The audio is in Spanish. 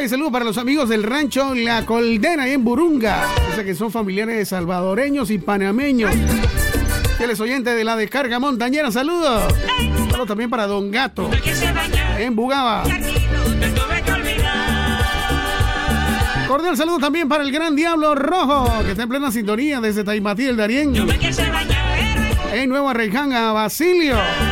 y saludos para los amigos del rancho La Coldera ahí en Burunga. Dice que son familiares salvadoreños y panameños. Fieles oyentes de la descarga montañera, saludos. Saludos también para Don Gato en Bugaba. Cordial saludo también para el Gran Diablo Rojo, que está en plena sintonía desde Taimatí del Darién. En Nueva Rejanga, Basilio.